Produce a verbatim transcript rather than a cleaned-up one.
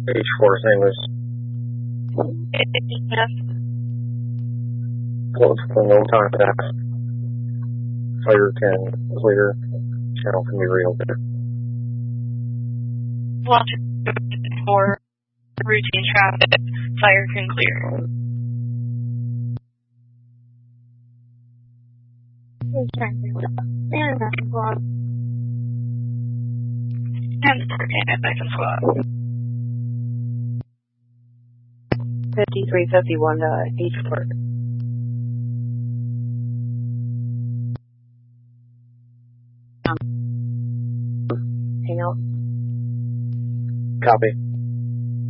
H four, same as Yes. close for no time that. Fire can clear. Channel can be reopened. Watch for routine traffic. Fire can clear. And anti squad. fifty-three fifty-one to H four. Hang out. Copy.